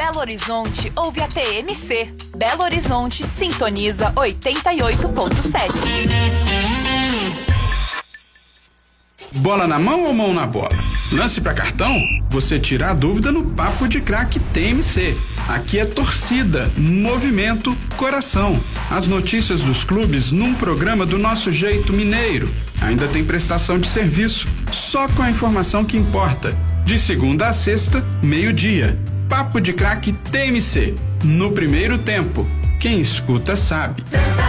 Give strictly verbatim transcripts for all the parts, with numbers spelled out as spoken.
Belo Horizonte ouve a T M C. Belo Horizonte sintoniza oitenta e oito ponto sete. Bola na mão ou mão na bola? Lance pra cartão? Você tira a dúvida no Papo de Craque T M C. Aqui é torcida, movimento, coração. As notícias dos clubes num programa do nosso jeito mineiro. Ainda tem prestação de serviço, só com a informação que importa. De segunda a sexta, meio-dia. Papo de Craque T M C. No primeiro tempo, quem escuta sabe.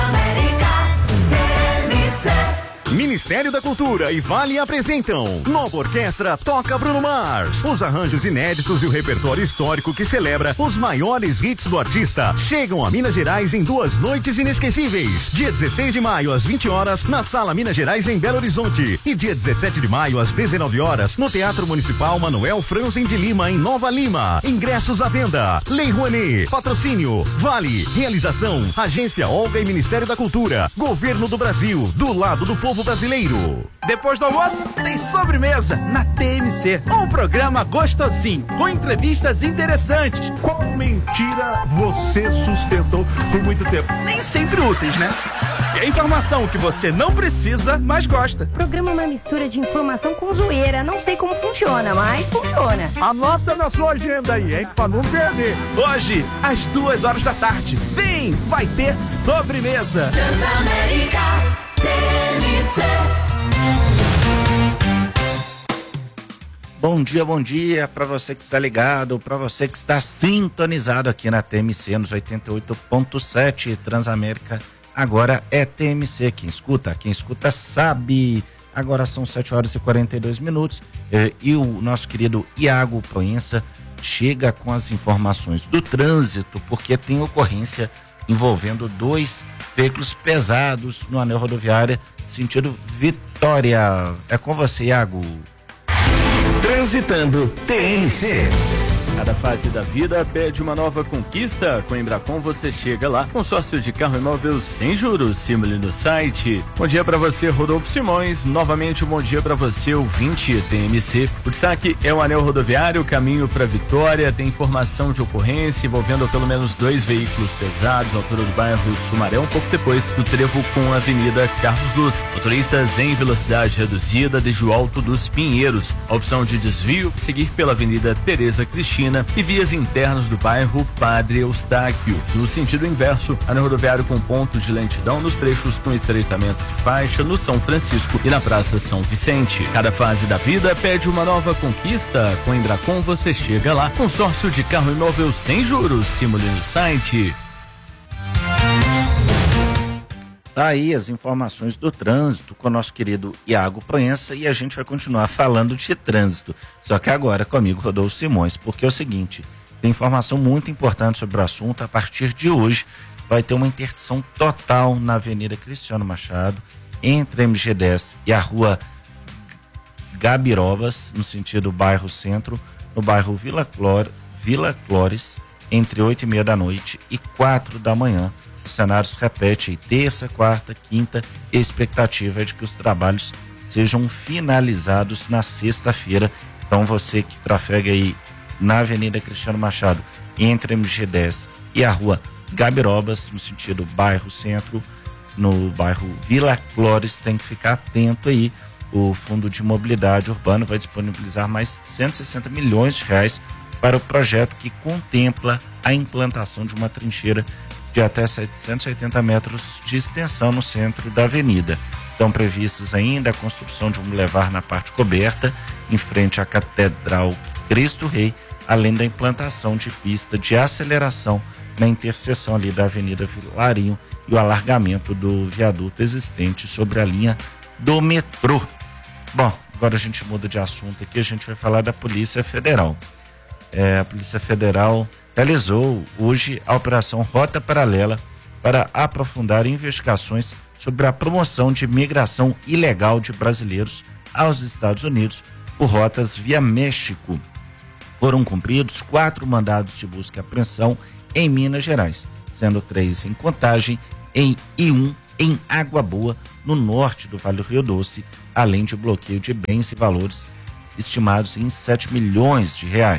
Ministério da Cultura e Vale apresentam Nova Orquestra Toca Bruno Mars. Os arranjos inéditos e o repertório histórico que celebra os maiores hits do artista chegam a Minas Gerais em duas noites inesquecíveis. Dia dezesseis de maio às vinte horas na Sala Minas Gerais em Belo Horizonte e dia dezessete de maio às dezenove horas no Teatro Municipal Manuel Franzen de Lima em Nova Lima. Ingressos à venda. Lei Rouanet. Patrocínio Vale. Realização Agência Olga e Ministério da Cultura. Governo do Brasil. Do lado do povo brasileiro. Depois do almoço, tem sobremesa na T M C. Um programa gostosinho, com entrevistas interessantes. Qual mentira você sustentou por muito tempo? Nem sempre úteis, né? E a informação que você não precisa, mas gosta. O programa é uma mistura de informação com zoeira. Não sei como funciona, mas funciona. Anota na sua agenda aí, hein? Pra não perder. Hoje, às duas horas da tarde. Vem, vai ter sobremesa. Transamérica T M C. Bom dia, bom dia para você que está ligado, para você que está sintonizado aqui na T M C nos oitenta e oito ponto sete. Transamérica agora é T M C. Quem escuta, quem escuta sabe. Agora são sete horas e quarenta e dois minutos eh, e o nosso querido Iago Proença chega com as informações do trânsito, porque tem ocorrência envolvendo dois veículos pesados no anel rodoviário, sentido Vitória. É com você, Iago. Transitando T M C. Cada fase da vida pede uma nova conquista. Com a Embracon você chega lá. Consórcio de carro imóvel sem juros. Simule no site. Bom dia para você, Rodolfo Simões. Novamente, um bom dia para você, ouvinte T M C. O destaque é o anel rodoviário, caminho para Vitória. Tem informação de ocorrência envolvendo pelo menos dois veículos pesados, à altura do bairro Sumaré, um pouco depois do trevo com a Avenida Carlos Luz. Motoristas em velocidade reduzida desde o Alto dos Pinheiros. A opção de desvio, seguir pela Avenida Tereza Cristina e vias internas do bairro Padre Eustáquio. No sentido inverso, anel rodoviário com pontos de lentidão nos trechos com estreitamento de faixa no São Francisco e na Praça São Vicente. Cada fase da vida pede uma nova conquista. Com a Embracon você chega lá. Consórcio de carro imóvel sem juros. Simule no site. Tá aí as informações do trânsito com o nosso querido Iago Proença e a gente vai continuar falando de trânsito, só que agora comigo, Rodolfo Simões, porque é o seguinte, tem informação muito importante sobre o assunto. A partir de hoje vai ter uma interdição total na Avenida Cristiano Machado, entre a M G dez e a Rua Gabirobas, no sentido bairro Centro, no bairro Vila, Clor, Vila Clores, entre oito e meia da noite e quatro da manhã. O cenário se repete aí terça, quarta, quinta, e a expectativa é de que os trabalhos sejam finalizados na sexta-feira. Então você que trafega aí na Avenida Cristiano Machado, entre a M G dez e a Rua Gabirobas, no sentido bairro Centro, no bairro Vila Clores, tem que ficar atento aí. O Fundo de Mobilidade Urbana vai disponibilizar mais cento e sessenta milhões de reais para o projeto que contempla a implantação de uma trincheira de até setecentos e oitenta metros de extensão no centro da avenida. Estão previstas ainda a construção de um bulevar na parte coberta, em frente à Catedral Cristo Rei, além da implantação de pista de aceleração na interseção ali da Avenida Vilarinho e o alargamento do viaduto existente sobre a linha do metrô. Bom, agora a gente muda de assunto aqui, a gente vai falar da Polícia Federal. É, a Polícia Federal realizou hoje a Operação Rota Paralela para aprofundar investigações sobre a promoção de migração ilegal de brasileiros aos Estados Unidos por rotas via México. Foram cumpridos quatro mandados de busca e apreensão em Minas Gerais, sendo três em Contagem em, e um em Água Boa, no norte do Vale do Rio Doce, além de bloqueio de bens e valores estimados em sete milhões de reais.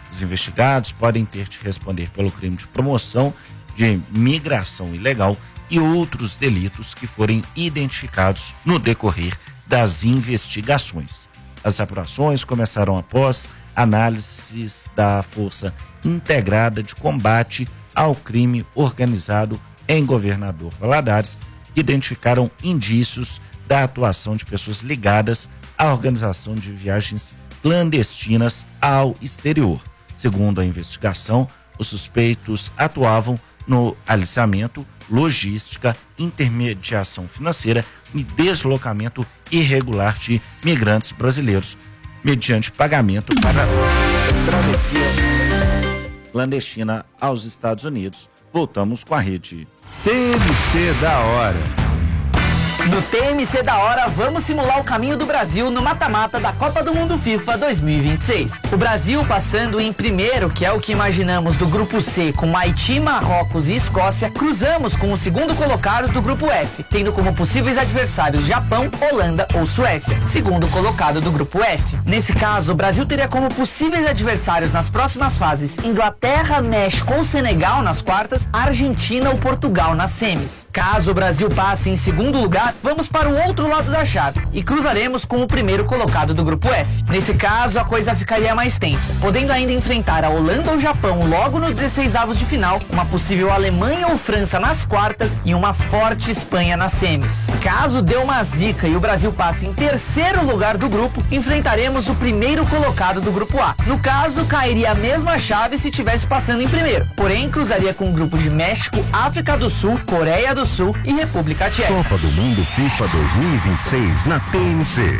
Os investigados podem ter de responder pelo crime de promoção de migração ilegal e outros delitos que forem identificados no decorrer das investigações. As apurações começaram após análises da Força Integrada de Combate ao Crime Organizado em Governador Valadares, que identificaram indícios da atuação de pessoas ligadas à organização de viagens clandestinas ao exterior. Segundo a investigação, os suspeitos atuavam no aliciamento, logística, intermediação financeira e deslocamento irregular de migrantes brasileiros, mediante pagamento para travessia clandestina aos Estados Unidos. Voltamos com a rede T M C da hora. No T M C da hora, vamos simular o caminho do Brasil no mata-mata da Copa do Mundo FIFA dois mil e vinte e seis. O Brasil passando em primeiro, que é o que imaginamos do grupo C, com Haiti, Marrocos e Escócia, cruzamos com o segundo colocado do grupo F, tendo como possíveis adversários Japão, Holanda ou Suécia, segundo colocado do grupo F. Nesse caso, o Brasil teria como possíveis adversários nas próximas fases Inglaterra, México ou Senegal nas quartas, Argentina ou Portugal nas semis. Caso o Brasil passe em segundo lugar, vamos para o outro lado da chave e cruzaremos com o primeiro colocado do grupo F. Nesse caso, a coisa ficaria mais tensa, podendo ainda enfrentar a Holanda ou Japão logo no dezesseis avos de final, uma possível Alemanha ou França nas quartas e uma forte Espanha nas semis. Caso dê uma zica e o Brasil passe em terceiro lugar do grupo, enfrentaremos o primeiro colocado do grupo A. No caso, cairia a mesma chave se tivesse passando em primeiro, porém cruzaria com o grupo de México, África do Sul, Coreia do Sul e República Tcheca. Copa do Mundo FIFA dois mil e vinte e seis na T M C.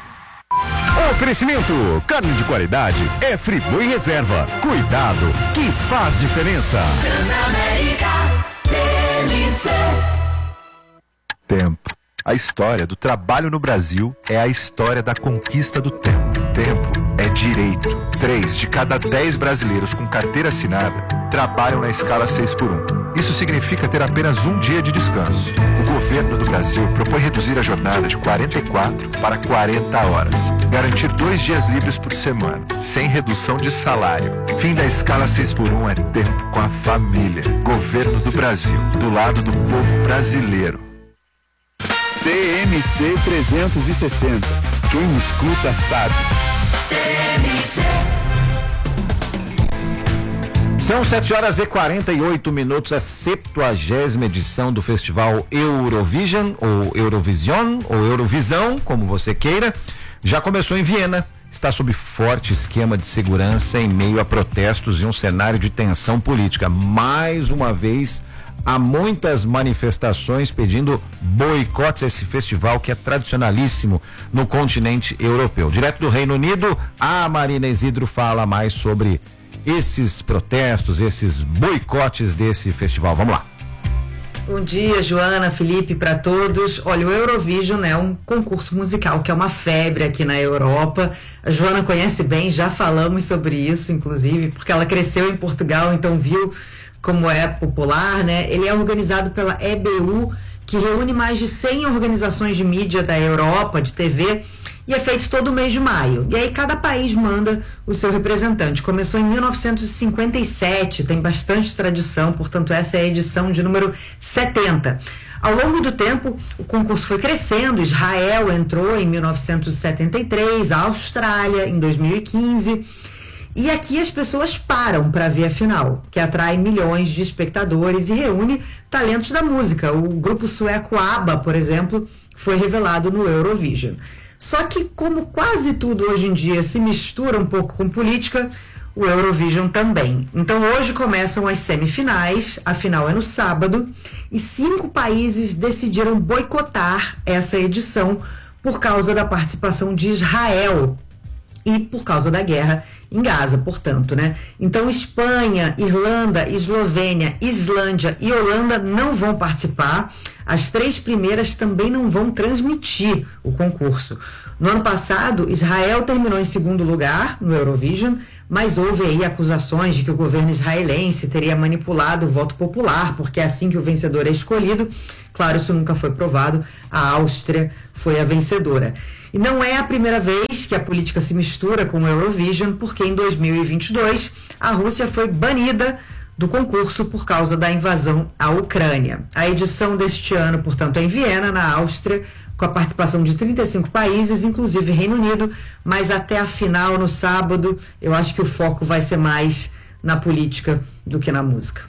Oferecimento: carne de qualidade é Friboi Reserva. Cuidado que faz diferença. Transamérica T M C. Tempo. A história do trabalho no Brasil é a história da conquista do tempo. Tempo é direito. Três de cada dez brasileiros com carteira assinada trabalham na escala seis por um. Isso significa ter apenas um dia de descanso. O governo do Brasil propõe reduzir a jornada de quarenta e quatro para quarenta horas. Garantir dois dias livres por semana, sem redução de salário. Fim da escala seis por um é tempo com a família. Governo do Brasil, do lado do povo brasileiro. T M C trezentos e sessenta. Quem escuta sabe. T M C. São sete horas e quarenta e oito minutos, a septuagésima edição do Festival Eurovision, ou Eurovision, ou Eurovisão, como você queira, já começou em Viena. Está sob forte esquema de segurança em meio a protestos e um cenário de tensão política. Mais uma vez, há muitas manifestações pedindo boicotes a esse festival que é tradicionalíssimo no continente europeu. Direto do Reino Unido, a Marina Isidro fala mais sobre esses protestos, esses boicotes desse festival. Vamos lá. Bom dia, Joana, Felipe, para todos. Olha, o Eurovision é um concurso musical que é uma febre aqui na Europa. A Joana conhece bem, já falamos sobre isso, inclusive, porque ela cresceu em Portugal, então viu como é popular, né? Ele é organizado pela E B U, que reúne mais de cem organizações de mídia da Europa, de T V, e é feito todo mês de maio. E aí cada país manda o seu representante. Começou em mil novecentos e cinquenta e sete, tem bastante tradição, portanto essa é a edição de número setenta. Ao longo do tempo, o concurso foi crescendo. Israel entrou em mil novecentos e setenta e três, a Austrália em dois mil e quinze. E aqui as pessoas param para ver a final, que atrai milhões de espectadores e reúne talentos da música. O grupo sueco ABBA, por exemplo, foi revelado no Eurovision. Só que, como quase tudo hoje em dia se mistura um pouco com política, o Eurovision também. Então hoje começam as semifinais, a final é no sábado, e cinco países decidiram boicotar essa edição por causa da participação de Israel e por causa da guerra em Gaza, portanto, né? Então Espanha, Irlanda, Eslovênia, Islândia e Holanda não vão participar. as três primeiras também não vão transmitir o concurso. No ano passado, Israel terminou em segundo lugar no Eurovision, mas houve aí acusações de que o governo israelense teria manipulado o voto popular, porque é assim que o vencedor é escolhido. Claro, isso nunca foi provado. A Áustria foi a vencedora. E não é a primeira vez que a política se mistura com o Eurovision, porque em dois mil e vinte e dois a Rússia foi banida do concurso por causa da invasão à Ucrânia. A edição deste ano, portanto, é em Viena, na Áustria, com a participação de trinta e cinco países, inclusive Reino Unido, mas até a final, no sábado, eu acho que o foco vai ser mais na política do que na música.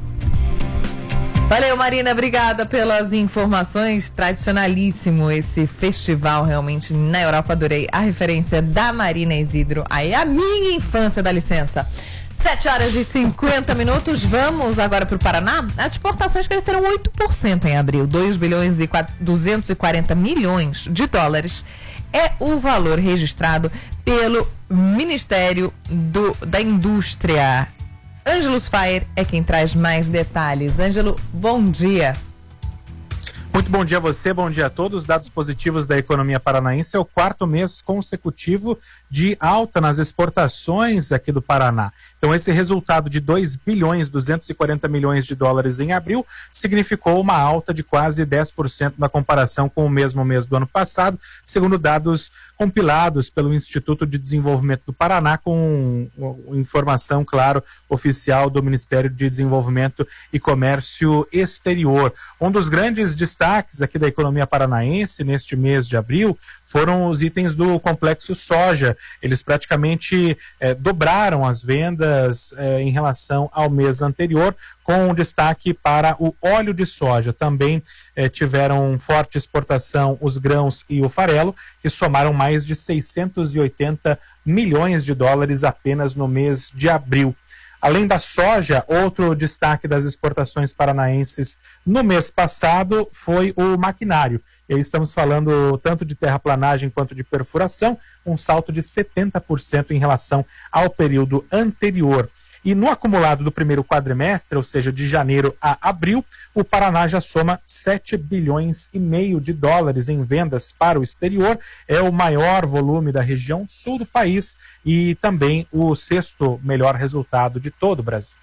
Valeu, Marina, obrigada pelas informações. Tradicionalíssimo esse festival, realmente, na Europa. Adorei a referência da Marina Isidro. Aí a minha infância, dá licença. sete horas e cinquenta minutos, vamos agora para o Paraná. As exportações cresceram oito por cento em abril, dois bilhões e duzentos e quarenta milhões de dólares. É o valor registrado pelo Ministério do, da Indústria. Ângelos Fair é quem traz mais detalhes. Ângelo, bom dia. Muito bom dia a você, bom dia a todos. Dados positivos da economia paranaense, é o quarto mês consecutivo de alta nas exportações aqui do Paraná. Então esse resultado de dois bilhões e duzentos e quarenta milhões de dólares em abril significou uma alta de quase dez por cento na comparação com o mesmo mês do ano passado, segundo dados compilados pelo Instituto de Desenvolvimento do Paraná, com informação, claro, oficial do Ministério de Desenvolvimento e Comércio Exterior. Um dos grandes destaques aqui da economia paranaense neste mês de abril foram os itens do complexo soja. Eles praticamente eh, dobraram as vendas eh, em relação ao mês anterior, com um destaque para o óleo de soja. Também eh, tiveram forte exportação os grãos e o farelo, que somaram mais de seiscentos e oitenta milhões de dólares apenas no mês de abril. Além da soja, outro destaque das exportações paranaenses no mês passado foi o maquinário. E aí estamos falando tanto de terraplanagem quanto de perfuração, um salto de setenta por cento em relação ao período anterior. E no acumulado do primeiro quadrimestre, ou seja, de janeiro a abril, o Paraná já soma sete bilhões e meio de dólares em vendas para o exterior. É o maior volume da região sul do país e também o sexto melhor resultado de todo o Brasil.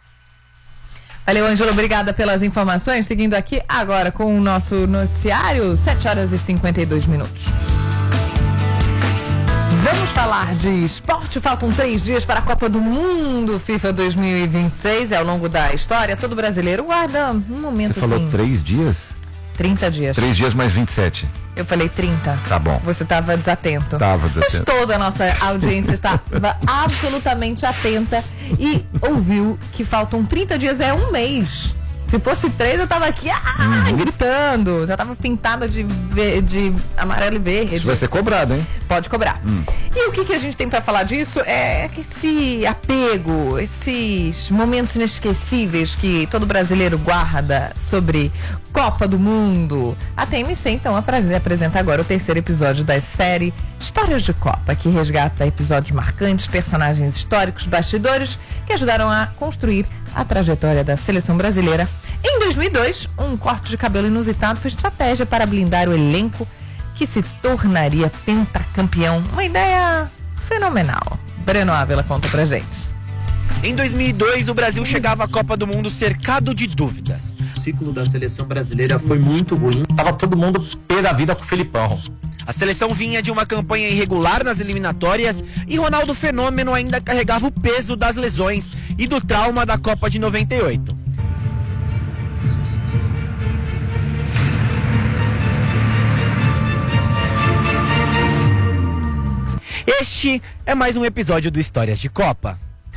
Valeu, Ângelo, obrigada pelas informações. Seguindo aqui agora com o nosso noticiário, sete horas e cinquenta e dois minutos. Vamos falar de esporte. Faltam três dias para a Copa do Mundo FIFA dois mil e vinte e seis. É ao longo da história, todo brasileiro guarda um momento. Você falou assim, três dias? trinta dias. Três dias mais vinte e sete. Eu falei trinta. Tá bom. Você estava desatento. Tava desatento. Mas toda a nossa audiência estava absolutamente atenta e ouviu que faltam trinta dias, é um mês. Se fosse três, eu tava aqui ah, uhum. gritando. Já tava pintada de, ver, de amarelo e verde. Isso vai ser cobrado, hein? Pode cobrar. Hum. E o que, que a gente tem pra falar disso é que esse apego, esses momentos inesquecíveis que todo brasileiro guarda sobre Copa do Mundo. A T M C, então, apresenta agora o terceiro episódio da série Histórias de Copa, que resgata episódios marcantes, personagens históricos, bastidores que ajudaram a construir a trajetória da seleção brasileira. Em dois mil e dois, um corte de cabelo inusitado foi estratégia para blindar o elenco que se tornaria pentacampeão. Uma ideia fenomenal. Breno Ávila conta pra gente. Em dois mil e dois, o Brasil chegava à Copa do Mundo cercado de dúvidas. O ciclo da seleção brasileira foi muito ruim. Tava todo mundo pé da vida com o Felipão. A seleção vinha de uma campanha irregular nas eliminatórias e Ronaldo Fenômeno ainda carregava o peso das lesões e do trauma da Copa de noventa e oito. Este é mais um episódio do Histórias de Copa.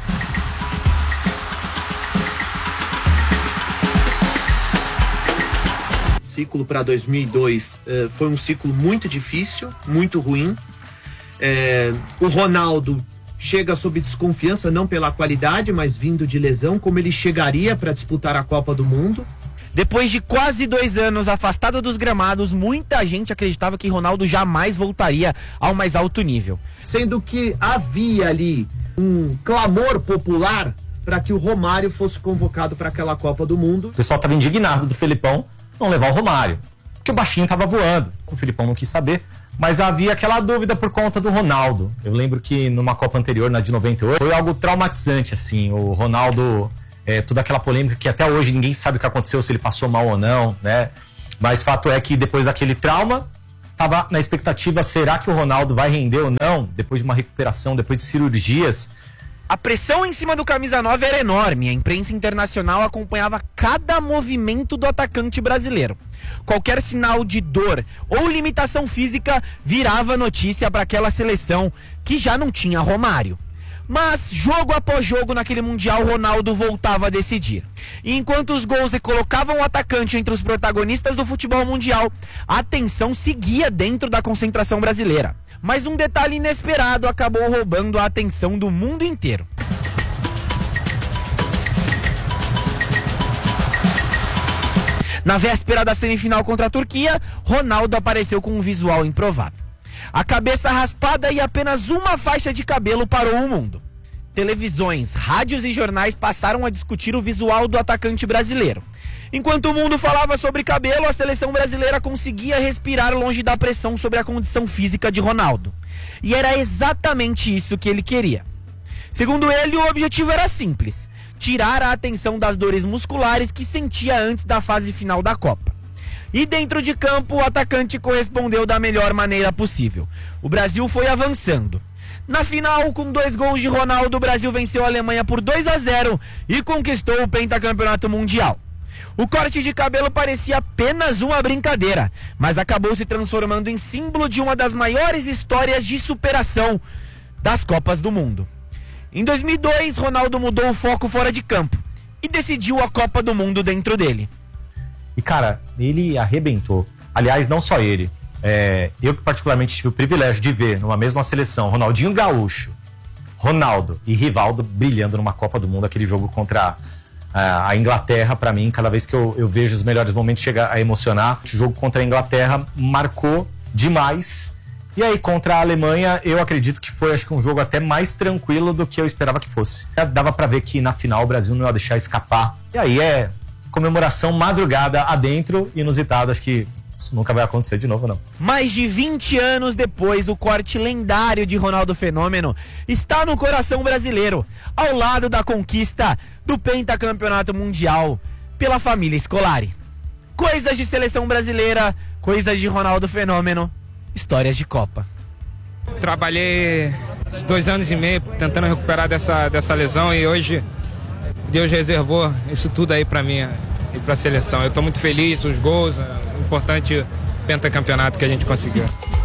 O ciclo para dois mil e dois eh, foi um ciclo muito difícil, muito ruim. Eh, o Ronaldo chega sob desconfiança, não pela qualidade, mas vindo de lesão, como ele chegaria para disputar a Copa do Mundo. Depois de quase dois anos afastado dos gramados, muita gente acreditava que Ronaldo jamais voltaria ao mais alto nível. Sendo que havia ali um clamor popular para que o Romário fosse convocado para aquela Copa do Mundo. O pessoal estava indignado do Felipão não levar o Romário, porque o baixinho tava voando. O Filipão não quis saber, mas havia aquela dúvida por conta do Ronaldo. Eu lembro que numa Copa anterior, na de noventa e oito, foi algo traumatizante, assim, o Ronaldo, é, toda aquela polêmica que até hoje ninguém sabe o que aconteceu, se ele passou mal ou não, né? Mas fato é que depois daquele trauma, tava na expectativa, será que o Ronaldo vai render ou não? Depois de uma recuperação, depois de cirurgias. A pressão em cima do camisa nove era enorme. A imprensa internacional acompanhava cada movimento do atacante brasileiro. Qualquer sinal de dor ou limitação física virava notícia para aquela seleção que já não tinha Romário. Mas, jogo após jogo naquele Mundial, Ronaldo voltava a decidir. E enquanto os gols colocavam o atacante entre os protagonistas do futebol mundial, a tensão seguia dentro da concentração brasileira. Mas um detalhe inesperado acabou roubando a atenção do mundo inteiro. Na véspera da semifinal contra a Turquia, Ronaldo apareceu com um visual improvável. A cabeça raspada e apenas uma faixa de cabelo parou o mundo. Televisões, rádios e jornais passaram a discutir o visual do atacante brasileiro. Enquanto o mundo falava sobre cabelo, a seleção brasileira conseguia respirar longe da pressão sobre a condição física de Ronaldo. E era exatamente isso que ele queria. Segundo ele, o objetivo era simples: tirar a atenção das dores musculares que sentia antes da fase final da Copa. E dentro de campo, o atacante correspondeu da melhor maneira possível. O Brasil foi avançando. Na final, com dois gols de Ronaldo, o Brasil venceu a Alemanha por dois a zero e conquistou o pentacampeonato mundial. O corte de cabelo parecia apenas uma brincadeira, mas acabou se transformando em símbolo de uma das maiores histórias de superação das Copas do Mundo. Em dois mil e dois, Ronaldo mudou o foco fora de campo e decidiu a Copa do Mundo dentro dele. E, cara, ele arrebentou. Aliás, não só ele. É, eu que particularmente tive o privilégio de ver numa mesma seleção Ronaldinho Gaúcho, Ronaldo e Rivaldo brilhando numa Copa do Mundo, aquele jogo contra a, a Inglaterra. Pra mim, cada vez que eu, eu vejo os melhores momentos, chega a emocionar. O jogo contra a Inglaterra marcou demais. E aí, contra a Alemanha, eu acredito que foi, acho que um jogo até mais tranquilo do que eu esperava que fosse. Dava pra ver que na final o Brasil não ia deixar escapar. E aí é comemoração madrugada adentro, inusitada. Acho que isso nunca vai acontecer de novo, não. Mais de vinte anos depois, o corte lendário de Ronaldo Fenômeno está no coração brasileiro, ao lado da conquista do pentacampeonato mundial pela família Scolari. Coisas de seleção brasileira, coisas de Ronaldo Fenômeno, histórias de Copa. Trabalhei dois anos e meio tentando recuperar dessa, dessa lesão e hoje Deus reservou isso tudo aí pra mim e pra seleção. Eu tô muito feliz, os gols, o importante pentacampeonato que a gente conseguiu.